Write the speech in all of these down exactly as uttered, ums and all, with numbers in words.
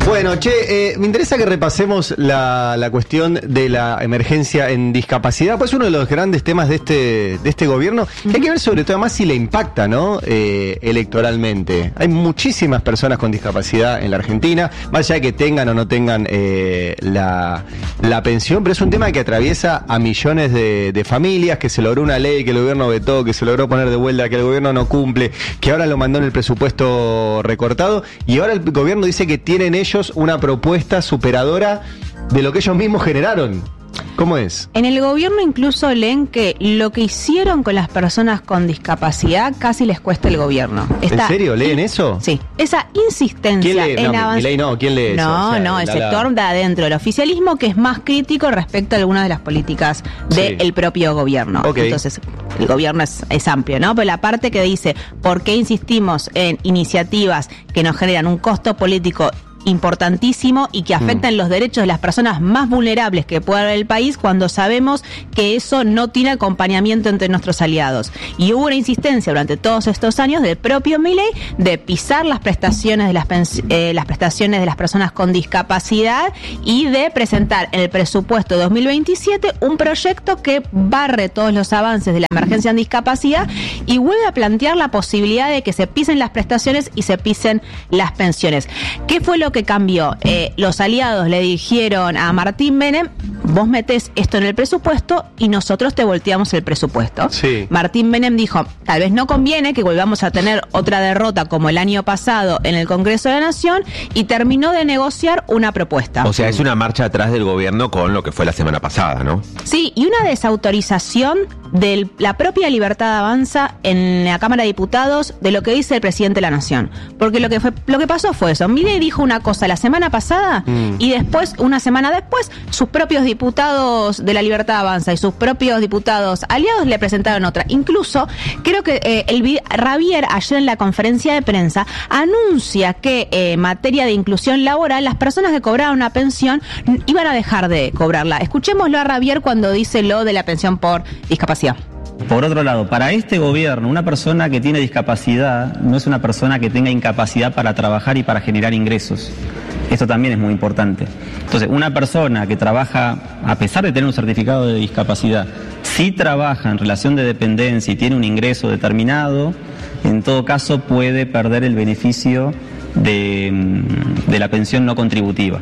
Bueno, che, eh, me interesa que repasemos la, la cuestión de la emergencia en discapacidad, pues uno de los grandes temas de este de este gobierno, que hay que ver sobre todo más si le impacta, ¿no? Eh, electoralmente. Hay muchísimas personas con discapacidad en la Argentina, más allá de que tengan o no tengan eh, la, la pensión, pero es un tema que atraviesa a millones de, de familias, que se logró una ley, que el gobierno vetó, que se logró poner de vuelta, que el gobierno no cumple, que ahora lo mandó en el presupuesto recortado, y ahora el gobierno dice que tienen ellos una propuesta superadora de lo que ellos mismos generaron. ¿Cómo es? En el gobierno incluso leen que lo que hicieron con las personas con discapacidad casi les cuesta el gobierno. Está ¿En serio? ¿Leen eso? Sí. Esa insistencia ¿Quién lee? en No, avanzar. No, ¿quién lee no, eso? No, o sea, no, el la, sector la... de adentro del oficialismo, que es más crítico respecto a algunas de las políticas del sí. propio gobierno. Okay. Entonces, el gobierno es, es amplio, ¿no? Pero la parte que dice, ¿por qué insistimos en iniciativas que nos generan un costo político importantísimo y que afectan mm. los derechos de las personas más vulnerables que pueda haber en el país, cuando sabemos que eso no tiene acompañamiento entre nuestros aliados? Y hubo una insistencia durante todos estos años del propio Milei de pisar las prestaciones de las, eh, las prestaciones de las personas con discapacidad y de presentar en el presupuesto dos mil veintisiete un proyecto que barre todos los avances de la emergencia en discapacidad y vuelve a plantear la posibilidad de que se pisen las prestaciones y se pisen las pensiones. ¿Qué fue lo que cambió? Eh, los aliados le dijeron a Martín Menem, vos metés esto en el presupuesto y nosotros te volteamos el presupuesto. Sí. Martín Menem dijo, tal vez no conviene que volvamos a tener otra derrota como el año pasado en el Congreso de la Nación, y terminó de negociar una propuesta. O sea, es una marcha atrás del gobierno con lo que fue la semana pasada, ¿no? Sí, y una desautorización de la propia Libertad Avanza en la Cámara de Diputados de lo que dice el presidente de la Nación. Porque lo que fue, lo que pasó fue eso. Milei dijo una cosa la semana pasada mm. y después, una semana después, sus propios diputados de la Libertad Avanza y sus propios diputados aliados le presentaron otra. Incluso, creo que eh, el Ravier ayer en la conferencia de prensa anuncia que eh, en materia de inclusión laboral, las personas que cobraban una pensión iban a dejar de cobrarla. Escuchémoslo a Ravier cuando dice lo de la pensión por discapacidad. Por otro lado, para este gobierno, una persona que tiene discapacidad no es una persona que tenga incapacidad para trabajar y para generar ingresos. Esto también es muy importante. Entonces, una persona que trabaja, a pesar de tener un certificado de discapacidad, si trabaja en relación de dependencia y tiene un ingreso determinado, en todo caso puede perder el beneficio de, de la pensión no contributiva.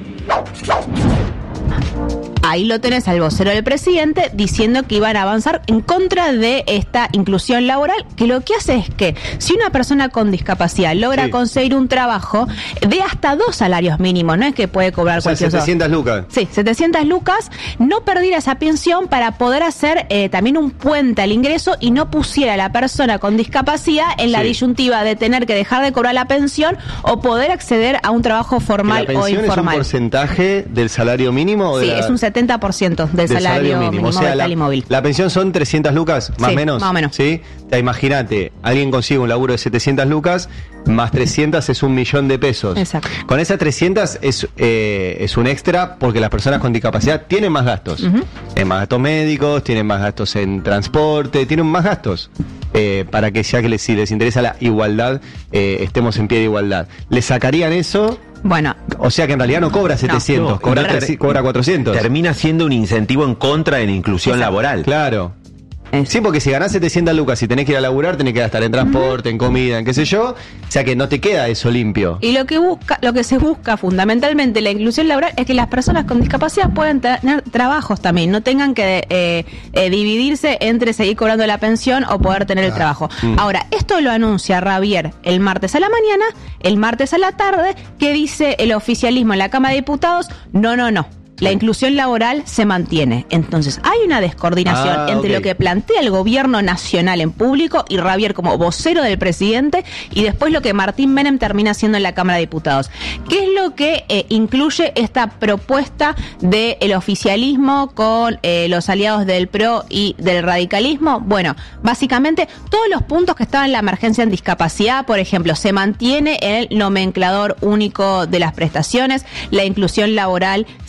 Ahí lo tenés al vocero del presidente diciendo que iban a avanzar en contra de esta inclusión laboral, que lo que hace es que si una persona con discapacidad logra sí. conseguir un trabajo de hasta dos salarios mínimos, no es que puede cobrar o sea, cualquier setecientas lucas. Sí, setecientas lucas, no perdiera esa pensión para poder hacer eh, también un puente al ingreso y no pusiera a la persona con discapacidad en la sí. disyuntiva de tener que dejar de cobrar la pensión o poder acceder a un trabajo formal o informal. ¿La pensión es un porcentaje del salario mínimo? O de sí, la... es un setenta por ciento del, del salario, salario mínimo, mínimo o sea, vital y móvil. La pensión son trescientas lucas, más o sí, menos. Más o menos. ¿Sí? O imagínate, alguien consigue un laburo de setecientas lucas, más trescientas es un millón de pesos. Exacto. Con esas trescientas es, eh, es un extra porque las personas con discapacidad tienen más gastos. Uh-huh. Tienen más gastos médicos, tienen más gastos en transporte, tienen más gastos. Eh, para que ya que les, si les interesa la igualdad, eh, estemos en pie de igualdad. ¿Le sacarían eso? Bueno, o sea que en realidad no cobra setecientos, no, cobra, ter- cobra cuatrocientos. Termina siendo un incentivo en contra de la inclusión Exacto. laboral. Claro. Sí, porque si ganás setecientas lucas y tenés que ir a laburar, tenés que gastar en transporte, uh-huh. en comida, en qué sé yo, o sea que no te queda eso limpio. Y lo que busca, lo que se busca fundamentalmente la inclusión laboral es que las personas con discapacidad puedan tener trabajos también, no tengan que eh, eh, dividirse entre seguir cobrando la pensión o poder tener ah. el trabajo. Mm. Ahora, esto lo anuncia Ravier el martes a la mañana, el martes a la tarde, que dice el oficialismo en la Cámara de Diputados, no, no, no. La inclusión laboral se mantiene. Entonces, hay una descoordinación ah, entre okay. lo que plantea el gobierno nacional en público y Ravier como vocero del presidente y después lo que Martín Menem termina haciendo en la Cámara de Diputados. ¿Qué es lo que eh, incluye esta propuesta del oficialismo con eh, los aliados del P R O y del radicalismo? Bueno, básicamente todos los puntos que estaban en la emergencia en discapacidad, por ejemplo, se mantiene el nomenclador único de las prestaciones, la inclusión laboral se mantiene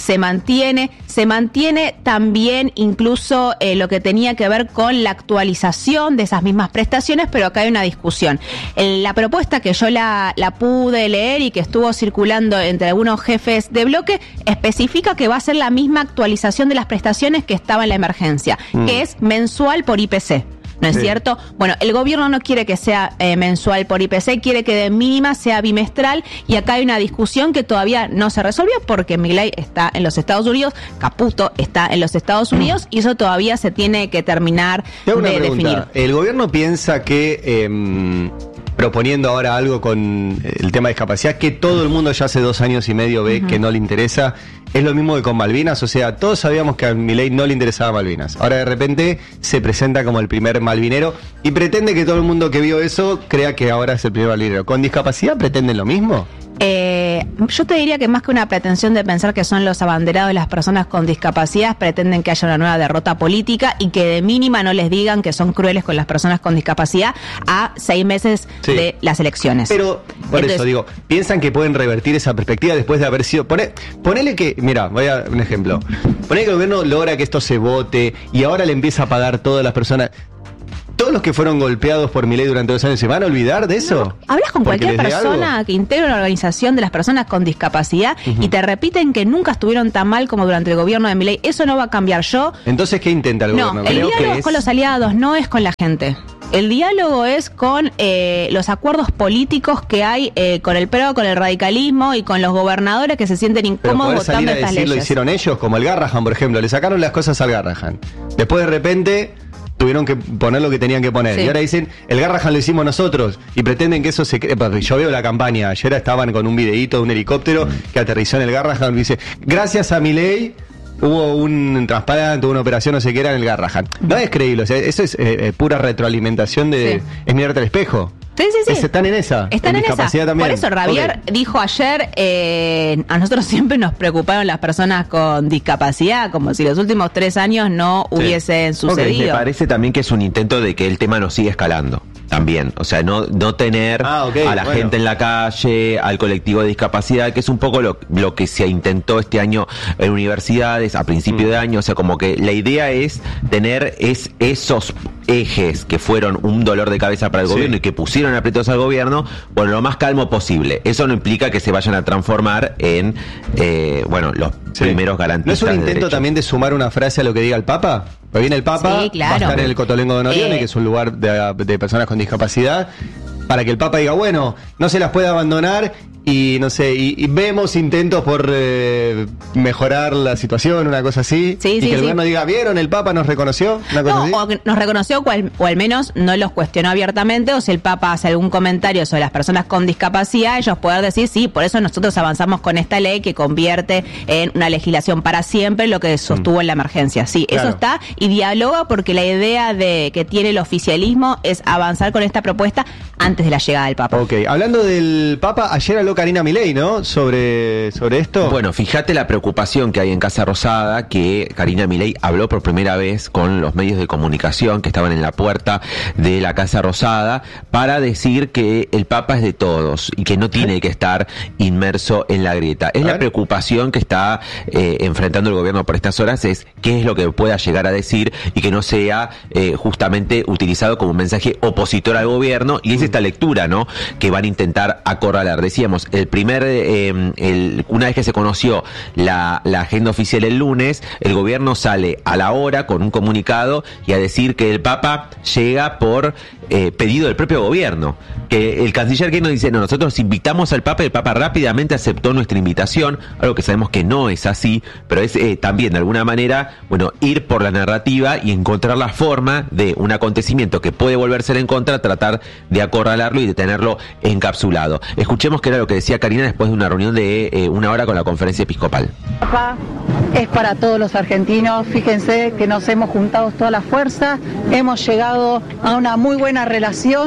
mantiene, se mantiene también incluso eh, lo que tenía que ver con la actualización de esas mismas prestaciones, pero acá hay una discusión. En la propuesta que yo la, la pude leer y que estuvo circulando entre algunos jefes de bloque, especifica que va a ser la misma actualización de las prestaciones que estaba en la emergencia, mm. que es mensual por I P C. ¿No es sí. cierto? Bueno, el gobierno no quiere que sea eh, mensual por I P C, quiere que de mínima sea bimestral, y acá hay una discusión que todavía no se resolvió porque Milei está en los Estados Unidos, Caputo está en los Estados Unidos, mm. y eso todavía se tiene que terminar de pregunta. definir. ¿El gobierno piensa que eh, proponiendo ahora algo con el tema de discapacidad, que todo el mundo ya hace dos años y medio ve uh-huh. que no le interesa, es lo mismo que con Malvinas? O sea, todos sabíamos que a Milei no le interesaba Malvinas. Ahora de repente se presenta como el primer malvinero y pretende que todo el mundo que vio eso crea que ahora es el primer malvinero. ¿Con discapacidad pretenden lo mismo? Eh, yo te diría que más que una pretensión de pensar que son los abanderados de las personas con discapacidad, pretenden que haya una nueva derrota política y que de mínima no les digan que son crueles con las personas con discapacidad a seis meses sí. de las elecciones. Pero, por Entonces, eso digo, piensan que pueden revertir esa perspectiva después de haber sido... Pone, ponele que, mira, voy a un ejemplo. Ponele que el gobierno logra que esto se vote y ahora le empieza a pagar todas las personas... ¿Todos los que fueron golpeados por Milei durante dos años se van a olvidar de eso? No, hablas con cualquier persona que integra una organización de las personas con discapacidad uh-huh. y te repiten que nunca estuvieron tan mal como durante el gobierno de Milei. Eso no va a cambiar. Yo... Entonces, ¿qué intenta el no, gobierno? No, el Creo diálogo que es con los aliados, no es con la gente. El diálogo es con eh, los acuerdos políticos que hay eh, con el P R O, con el radicalismo y con los gobernadores que se sienten incómodos votando estas leyes. Lo hicieron ellos, como el Garrahan, por ejemplo. Le sacaron las cosas al Garrahan. Después, de repente... tuvieron que poner lo que tenían que poner. Sí. Y ahora dicen, el Garrahan lo hicimos nosotros. Y pretenden que eso se... Yo veo la campaña. Ayer estaban con un videíto de un helicóptero que aterrizó en el Garrahan. Y dice, gracias a Milei hubo un trasplante, una operación, no sé qué era en el Garrahan. No es creíble. O sea, eso es eh, pura retroalimentación de... Sí. Es mirarte al espejo. Sí, sí, sí. Es, están en esa. Están en, en esa. También. Por eso Javier okay. dijo ayer, eh, a nosotros siempre nos preocuparon las personas con discapacidad, como si los últimos tres años no sí. hubiesen sucedido. Okay. Me parece también que es un intento de que el tema no siga escalando. También, o sea, no, no tener ah, okay, a la bueno. gente en la calle, al colectivo de discapacidad, que es un poco lo, lo que se intentó este año en universidades, a principio mm. de año. O sea, como que la idea es tener es, esos ejes que fueron un dolor de cabeza para el sí. gobierno y que pusieron aprietos al gobierno, bueno, lo más calmo posible. Eso no implica que se vayan a transformar en, eh, bueno, los sí. primeros garantistas. ¿No es un intento de también de sumar una frase a lo que diga el Papa? Pues viene el Papa, sí, claro. va a estar en el Cotolengo de Norione, eh. que es un lugar de, de personas con discapacidad, para que el Papa diga, bueno, no se las puede abandonar y no sé, y, y vemos intentos por eh, mejorar la situación, una cosa así, sí, y sí, que el sí. gobierno diga, ¿vieron? El Papa nos reconoció, una cosa no, así. O que nos reconoció o al, o al menos no los cuestionó abiertamente, o si el Papa hace algún comentario sobre las personas con discapacidad, ellos poder decir, sí, por eso nosotros avanzamos con esta ley que convierte en una legislación para siempre lo que sostuvo mm. en la emergencia. Sí, claro. Eso está, y dialoga porque la idea de que tiene el oficialismo es avanzar con esta propuesta antes de la llegada del Papa. Ok, hablando del Papa, ayer habló Karina Milei, ¿no? Sobre, sobre esto. Bueno, fíjate la preocupación que hay en Casa Rosada, que Karina Milei habló por primera vez con los medios de comunicación que estaban en la puerta de la Casa Rosada para decir que el Papa es de todos y que no tiene que estar inmerso en la grieta. Es la preocupación que está eh, enfrentando el gobierno por estas horas, es qué es lo que pueda llegar a decir y que no sea eh, justamente utilizado como un mensaje opositor al gobierno, y es esta lectura, ¿no?, que van a intentar acorralar. Decíamos, el primer Eh, el, una vez que se conoció la, la agenda oficial el lunes, el gobierno sale a la hora con un comunicado y a decir que el Papa llega por eh, pedido del propio gobierno, que el canciller que nos dice, no, nosotros invitamos al Papa y el Papa rápidamente aceptó nuestra invitación, algo que sabemos que no es así, pero es eh, también de alguna manera, bueno, ir por la narrativa y encontrar la forma de un acontecimiento que puede volverse en contra, tratar de acorralarlo y de tenerlo encapsulado. Escuchemos qué era lo que decía Karina después de una reunión de eh, una hora con la conferencia episcopal. Papa es para todos los argentinos, fíjense que nos hemos juntado toda la fuerza, hemos llegado a una muy buena relación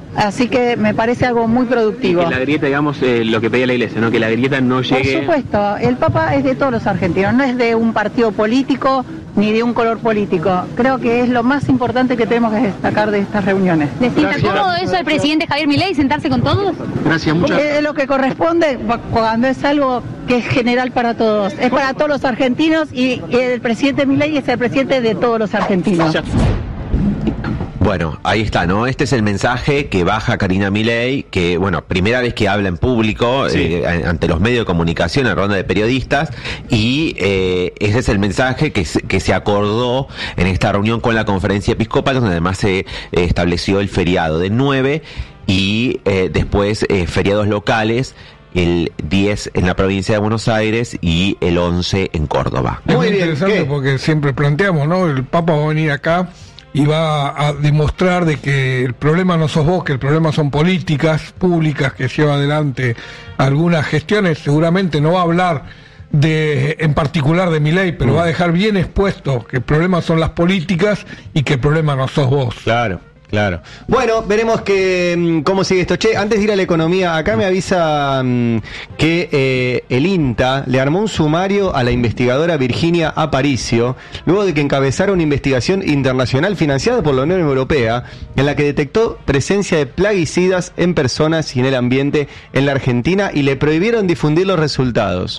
Así que me parece algo muy productivo. Que la grieta, digamos, eh, lo que pedía la Iglesia, ¿no? Que la grieta no llegue... Por supuesto, el Papa es de todos los argentinos, no es de un partido político ni de un color político. Creo que es lo más importante que tenemos que destacar de estas reuniones. ¿Le sienta cómodo eso al presidente Javier Milei, sentarse con todos? Gracias, muchas Es lo que corresponde cuando es algo que es general para todos. Es para todos los argentinos y, y el presidente Milei es el presidente de todos los argentinos. Bueno, ahí está, ¿no? Este es el mensaje que baja Karina Milei, que, bueno, primera vez que habla en público, sí. eh, ante los medios de comunicación, en ronda de periodistas, y eh, ese es el mensaje que se, que se acordó en esta reunión con la conferencia episcopal, donde además se eh, estableció el feriado de nueve y eh, después eh, feriados locales, el diez en la provincia de Buenos Aires y el once en Córdoba. Es muy interesante porque siempre planteamos, ¿no? El Papa va a venir acá y va a demostrar de que el problema no sos vos, que el problema son políticas públicas que lleva adelante algunas gestiones. Seguramente no va a hablar de en particular de Milei, pero mm. va a dejar bien expuesto que el problema son las políticas y que el problema no sos vos. Claro. Claro. Bueno, veremos que cómo sigue esto. Che, antes de ir a la economía, acá me avisa um, que eh, el INTA le armó un sumario a la investigadora Virginia Aparicio, luego de que encabezara una investigación internacional financiada por la Unión Europea, en la que detectó presencia de plaguicidas en personas y en el ambiente en la Argentina y le prohibieron difundir los resultados.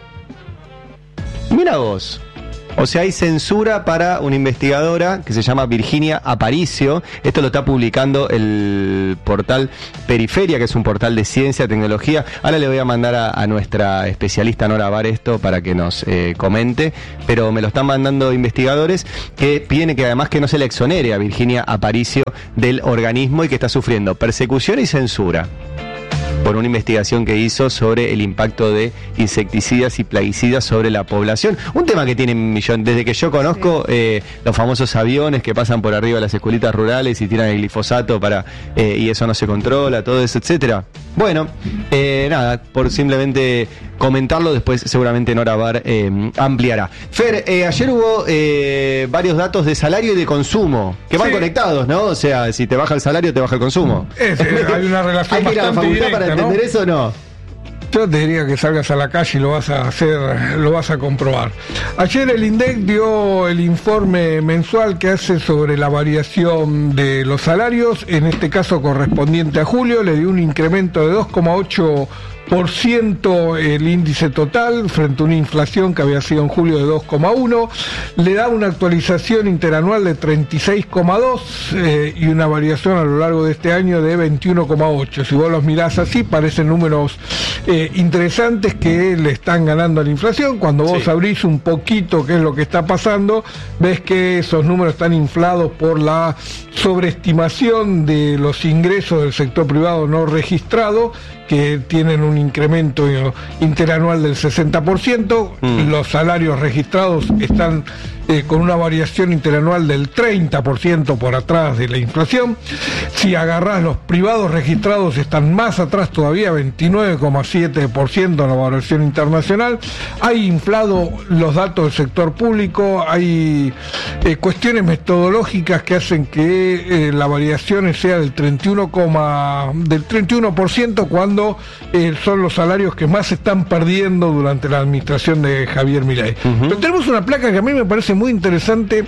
Mira vos. O sea, hay censura para una investigadora que se llama Virginia Aparicio. Esto lo está publicando el portal Periferia, que es un portal de ciencia, tecnología. Ahora le voy a mandar a, a nuestra especialista Nora Bar esto para que nos eh, comente. Pero me lo están mandando investigadores que piden que además que no se le exonere a Virginia Aparicio del organismo y que está sufriendo persecución y censura por una investigación que hizo sobre el impacto de insecticidas y plaguicidas sobre la población. Un tema que tiene un millón, desde que yo conozco eh, los famosos aviones que pasan por arriba de las escuelitas rurales y tiran el glifosato para eh, y eso no se controla, todo eso, etcétera. Bueno, eh, nada, por simplemente comentarlo, después seguramente Nora Bar eh, ampliará. Fer, eh, ayer hubo eh, varios datos de salario y de consumo, que van sí. conectados, ¿no? O sea, si te baja el salario, te baja el consumo. Es, eh, hay una relación ¿Hay que ir a la facultad directa, para entender, ¿no?, eso o no? Yo te diría que salgas a la calle y lo vas a hacer, lo vas a comprobar. Ayer el INDEC dio el informe mensual que hace sobre la variación de los salarios, en este caso correspondiente a julio, le dio un incremento de dos coma ocho por ciento el índice total frente a una inflación que había sido en julio de dos coma uno, le da una actualización interanual de treinta y seis coma dos eh, y una variación a lo largo de este año de veintiuno coma ocho. Si vos los mirás así, parecen números eh, interesantes que le están ganando a la inflación. Cuando vos sí. abrís un poquito qué es lo que está pasando, ves que esos números están inflados por la sobreestimación de los ingresos del sector privado no registrado, que tienen un incremento interanual del sesenta por ciento, mm. los salarios registrados están eh, con una variación interanual del treinta por ciento por atrás de la inflación. Si agarrás los privados registrados están más atrás todavía, veintinueve coma siete por ciento en la variación internacional. Hay inflado los datos del sector público, hay eh, cuestiones metodológicas que hacen que eh, la variación sea del treinta y uno, del treinta y uno por ciento cuando Eh, son los salarios que más se están perdiendo durante la administración de Javier Milei. Uh-huh. Pero tenemos una placa que a mí me parece muy interesante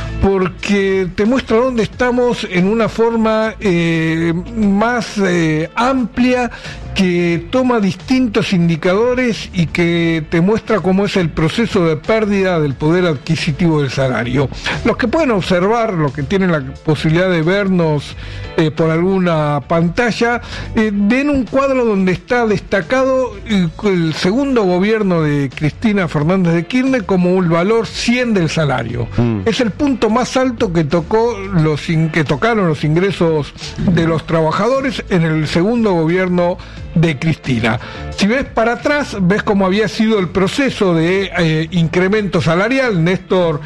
porque te muestra dónde estamos en una forma eh, más eh, amplia, que toma distintos indicadores y que te muestra cómo es el proceso de pérdida del poder adquisitivo del salario. Los que pueden observar, los que tienen la posibilidad de vernos eh, por alguna pantalla, eh, ven un cuadro donde está destacado el, el segundo gobierno de Cristina Fernández de Kirchner como el valor cien del salario. Mm. Es el punto más alto que tocó los que tocaron los ingresos de los trabajadores en el segundo gobierno de Cristina. Si ves para atrás, ves cómo había sido el proceso de eh, incremento salarial. Néstor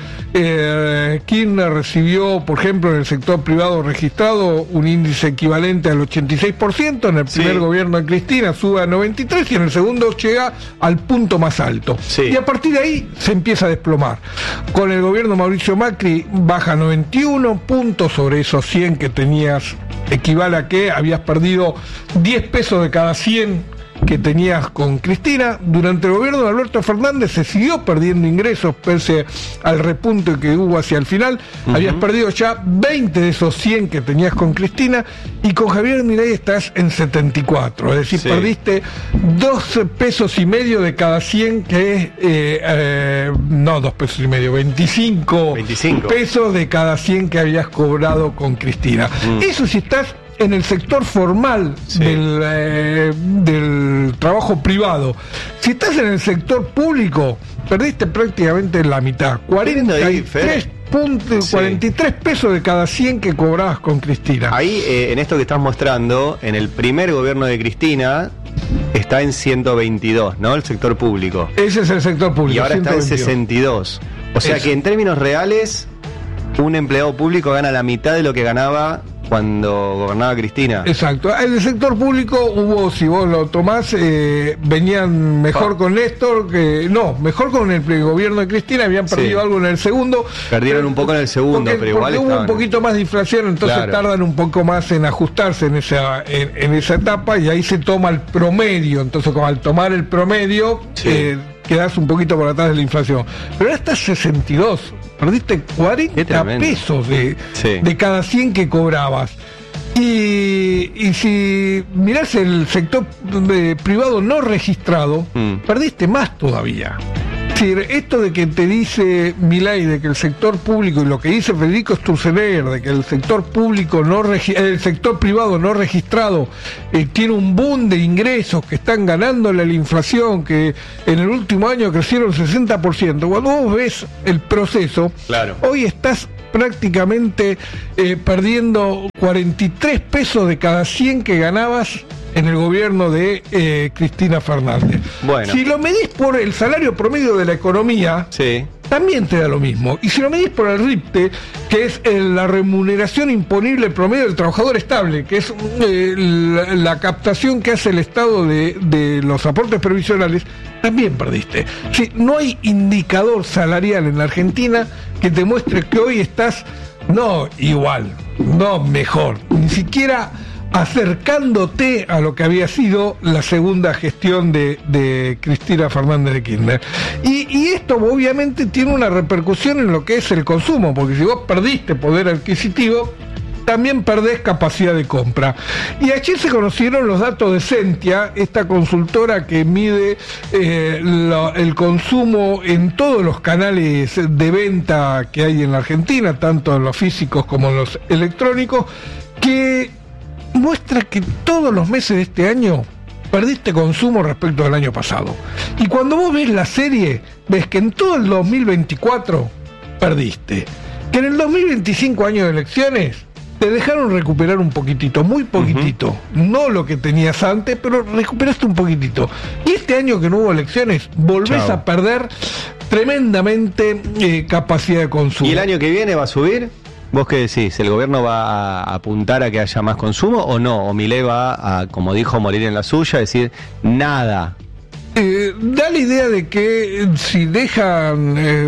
eh, Kirchner recibió, por ejemplo, en el sector privado registrado un índice equivalente al ochenta y seis por ciento, en el primer sí. gobierno de Cristina sube a noventa y tres por ciento y en el segundo llega al punto más alto. Sí. Y a partir de ahí se empieza a desplomar. Con el gobierno Mauricio Macri baja noventa y uno puntos sobre esos cien que tenías equivale a que habías perdido diez pesos de cada cien que tenías con Cristina. Durante el gobierno de Alberto Fernández se siguió perdiendo ingresos pese al repunte que hubo hacia el final. Uh-huh. Habías perdido ya veinte de esos cien que tenías con Cristina, y con Javier Milei estás en setenta y cuatro, es decir, sí. Perdiste dos pesos y medio de cada cien, que es eh, eh, no dos pesos y medio, veinticinco, veinticinco pesos de cada cien que habías cobrado con Cristina. Mm. Eso si estás en el sector formal, sí. del, eh, del trabajo privado. Si estás en el sector público, perdiste prácticamente la mitad, cuarenta y tres, punto, sí. cuarenta y tres pesos de cada cien que cobrabas con Cristina. Ahí, eh, en esto que estás mostrando, en el primer gobierno de Cristina está en ciento veintidós, ¿no? El sector público. Ese es el sector público. Y ahora ciento veintidós. Está en sesenta y dos. O sea Eso. Que en términos reales, un empleado público gana la mitad de lo que ganaba cuando gobernaba Cristina. Exacto. En el sector público hubo, si vos lo tomás, eh, venían mejor oh. con Néstor, que no, mejor con el gobierno de Cristina, habían perdido sí. algo en el segundo. Perdieron pero, un poco en el segundo, porque, pero igual porque hubo un poquito más de inflación, entonces claro. tardan un poco más en ajustarse en esa, en, en esa etapa, y ahí se toma el promedio. Entonces, como al tomar el promedio, sí. eh, quedás un poquito por atrás de la inflación. Pero ahora estás sesenta y dos. Perdiste cuarenta pesos de, sí. de cada cien que cobrabas. Y, y si mirás el sector de privado no registrado, mm. perdiste más todavía. Es decir, esto de que te dice Milei de que el sector público, y lo que dice Federico Sturzenegger, de que el sector público no regi- el sector privado no registrado eh, tiene un boom de ingresos, que están ganándole a la inflación, que en el último año crecieron sesenta por ciento. Cuando vos ves el proceso, claro. hoy estás prácticamente eh, perdiendo cuarenta y tres pesos de cada cien que ganabas en el gobierno de eh, Cristina Fernández. Bueno. Si lo medís por el salario promedio de la economía, sí. también te da lo mismo. Y si lo medís por el RIPTE, que es eh, la remuneración imponible promedio del trabajador estable, que es eh, la, la captación que hace el Estado de, de los aportes previsionales, también perdiste. Sí, no hay indicador salarial en la Argentina que te muestre que hoy estás, no igual, no mejor, ni siquiera acercándote a lo que había sido la segunda gestión de, de Cristina Fernández de Kirchner. Y, y esto obviamente tiene una repercusión en lo que es el consumo, porque si vos perdiste poder adquisitivo, también perdés capacidad de compra. Y ayer se conocieron los datos de Sentia, esta consultora que mide eh, la, el consumo en todos los canales de venta que hay en la Argentina, tanto en los físicos como en los electrónicos, que muestra que todos los meses de este año perdiste consumo respecto al año pasado. Y cuando vos ves la serie, ves que en todo el dos mil veinticuatro perdiste. Que en el dos mil veinticinco, año de elecciones, te dejaron recuperar un poquitito, muy poquitito. Uh-huh. No lo que tenías antes, pero recuperaste un poquitito. Y este año que no hubo elecciones, volvés Chao. a perder tremendamente eh, capacidad de consumo. ¿Y el año que viene va a subir? ¿Vos qué decís? ¿El gobierno va a apuntar a que haya más consumo o no? ¿O Milei va a, como dijo, morir en la suya, decir nada? Eh, da la idea de que si dejan eh,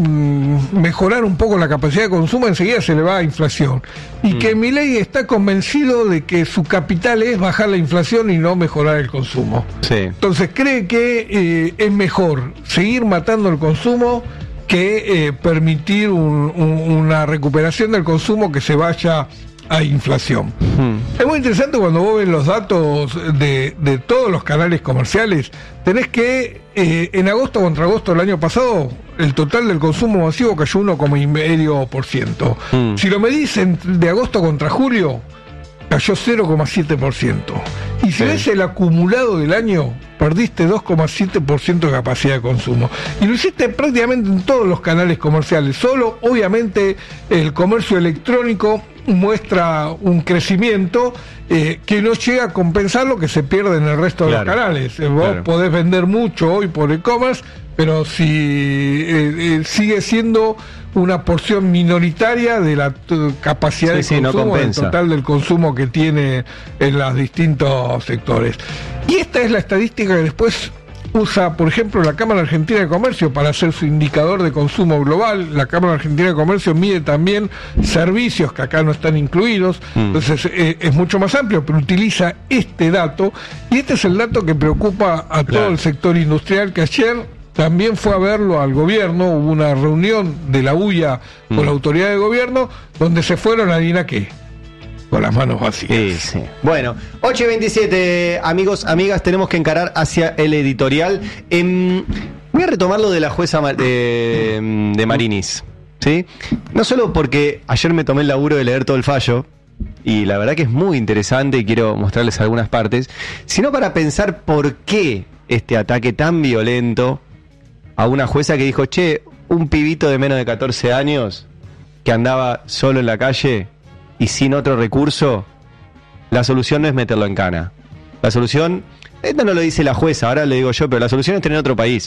um, mejorar un poco la capacidad de consumo, enseguida se le va a inflación. Y mm. que Milei está convencido de que su capital es bajar la inflación y no mejorar el consumo. Sí. Entonces cree que eh, es mejor seguir matando el consumo que eh, permitir un, un, una recuperación del consumo que se vaya a inflación. Hmm. Es muy interesante cuando vos ves los datos de, de todos los canales comerciales. Tenés que eh, en agosto contra agosto del año pasado el total del consumo masivo cayó uno coma cinco por ciento. Hmm. Si lo medís en, de agosto contra julio, cayó cero coma siete por ciento. Y si sí. ves el acumulado del año, perdiste dos coma siete por ciento de capacidad de consumo. Y lo hiciste prácticamente en todos los canales comerciales. Solo, obviamente, el comercio electrónico muestra un crecimiento eh, que no llega a compensar lo que se pierde en el resto claro. de los canales. Eh, vos claro. podés vender mucho hoy por e-commerce, pero si eh, eh, sigue siendo una porción minoritaria de la t- capacidad sí, de consumo, sí, no del total del consumo que tiene en los distintos sectores. Y esta es la estadística que después usa, por ejemplo, la Cámara Argentina de Comercio para hacer su indicador de consumo global. La Cámara Argentina de Comercio mide también servicios que acá no están incluidos, mm. entonces eh, es mucho más amplio, pero utiliza este dato, y este es el dato que preocupa a todo claro. el sector industrial, que ayer también fue a verlo al gobierno. Hubo una reunión de la U I A con mm. la autoridad de gobierno, donde se fueron a Dinaqué con las manos vacías. Sí, sí. Bueno, ocho y veintisiete, amigos, amigas, tenemos que encarar hacia el editorial. Eh, voy a retomar lo de la jueza de, de Marinis, ¿sí? No solo porque ayer me tomé el laburo de leer todo el fallo, y la verdad que es muy interesante y quiero mostrarles algunas partes, sino para pensar por qué este ataque tan violento a una jueza que dijo, che, un pibito de menos de catorce años que andaba solo en la calle y sin otro recurso, la solución no es meterlo en cana. La solución, esto no lo dice la jueza, ahora lo digo yo, pero la solución es tener otro país.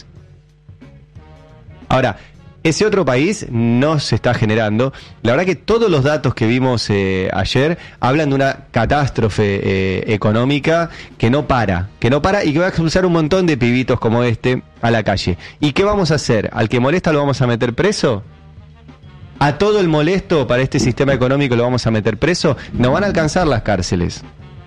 Ahora, ese otro país no se está generando. La verdad que todos los datos que vimos eh, ayer hablan de una catástrofe eh, económica que no para, que no para y que va a expulsar un montón de pibitos como este a la calle. ¿Y qué vamos a hacer? ¿Al que molesta lo vamos a meter preso? ¿A todo el molesto para este sistema económico lo vamos a meter preso? No van a alcanzar las cárceles.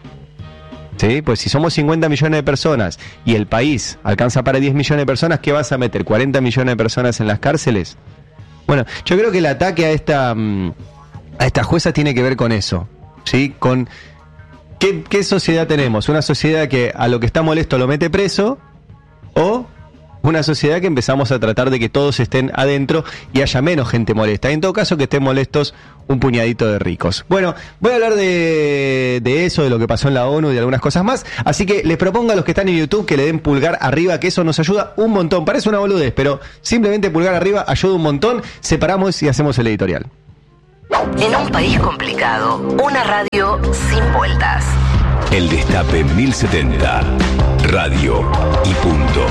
¿Sí? Pues si somos cincuenta millones de personas y el país alcanza para diez millones de personas, ¿qué vas a meter? ¿cuarenta millones de personas en las cárceles? Bueno, yo creo que el ataque a esta, a esta jueza tiene que ver con eso, ¿sí? Con ¿qué, qué sociedad tenemos? ¿Una sociedad que a lo que está molesto lo mete preso? ¿O una sociedad que empezamos a tratar de que todos estén adentro y haya menos gente molesta? En todo caso, que estén molestos un puñadito de ricos. Bueno, voy a hablar de, de eso, de lo que pasó en la ONU y de algunas cosas más. Así que les propongo a los que están en YouTube que le den pulgar arriba, que eso nos ayuda un montón. Parece una boludez, pero simplemente pulgar arriba ayuda un montón. Separamos y hacemos el editorial. En un país complicado, una radio sin vueltas. El Destape mil setenta. Radio y punto.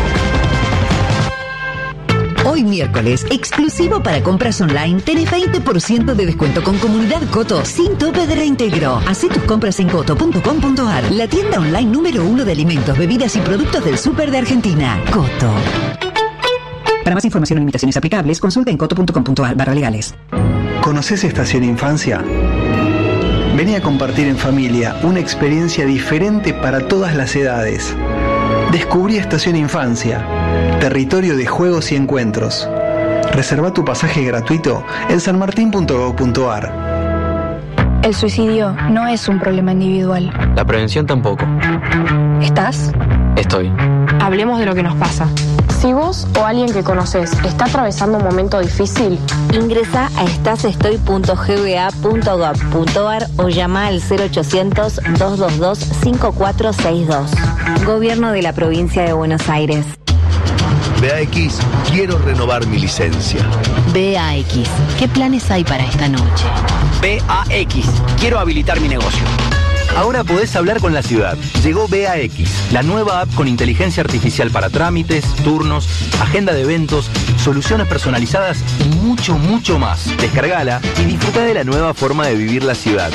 Hoy miércoles, exclusivo para compras online, tenés veinte por ciento de descuento con Comunidad Coto, sin tope de reintegro. Hacé tus compras en coto punto com punto ar, la tienda online número uno de alimentos, bebidas y productos del súper de Argentina. Coto. Para más información o limitaciones aplicables, consulta en coto punto com punto ar barra legales. ¿Conoces Estación Infancia? Vení a compartir en familia una experiencia diferente para todas las edades. Descubrí Estación Infancia, territorio de juegos y encuentros. Reserva tu pasaje gratuito en san martín punto gob punto ar. El suicidio no es un problema individual. La prevención tampoco. ¿Estás? Estoy. Hablemos de lo que nos pasa. Si vos o alguien que conoces está atravesando un momento difícil, ingresa a estasestoy punto g b a punto gob punto ar o llama al cero ochocientos, dos dos dos, cinco cuatro seis dos. Gobierno de la Provincia de Buenos Aires. B A X, quiero renovar mi licencia. B A X, ¿qué planes hay para esta noche? B A X, quiero habilitar mi negocio. Ahora podés hablar con la ciudad. Llegó B A X, la nueva app con inteligencia artificial para trámites, turnos, agenda de eventos, soluciones personalizadas y mucho, mucho más. Descargala y disfruta de la nueva forma de vivir la ciudad.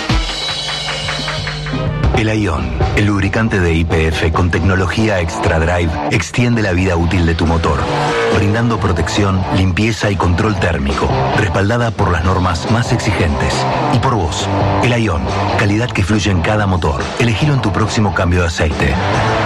El Ion, el lubricante de Y P F con tecnología Extra Drive, extiende la vida útil de tu motor, brindando protección, limpieza y control térmico, respaldada por las normas más exigentes. Y por vos, el Ion, calidad que fluye en cada motor. Elegilo en tu próximo cambio de aceite.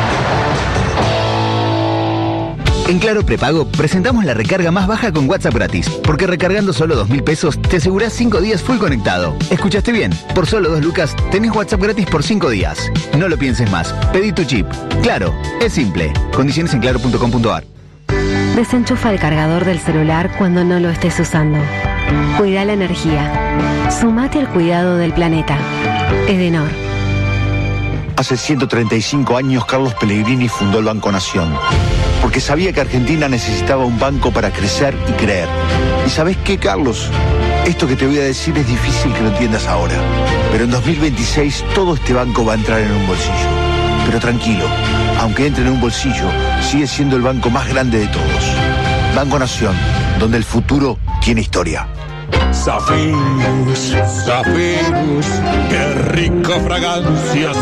En Claro Prepago presentamos la recarga más baja con WhatsApp gratis, porque recargando solo dos mil pesos te asegurás cinco días full conectado. ¿Escuchaste bien? Por solo dos lucas tenés WhatsApp gratis por cinco días. No lo pienses más. Pedí tu chip. Claro, es simple. Condiciones en claro punto com punto ar. Desenchufa el cargador del celular cuando no lo estés usando. Cuida la energía. Sumate al cuidado del planeta. Edenor. Hace ciento treinta y cinco años Carlos Pellegrini fundó el Banco Nación, porque sabía que Argentina necesitaba un banco para crecer y creer. ¿Y sabés qué, Carlos? Esto que te voy a decir es difícil que lo entiendas ahora, pero en dos mil veintiséis todo este banco va a entrar en un bolsillo. Pero tranquilo, aunque entre en un bolsillo, sigue siendo el banco más grande de todos. Banco Nación, donde el futuro tiene historia. Zafirus, Zafirus, qué rica fragancia.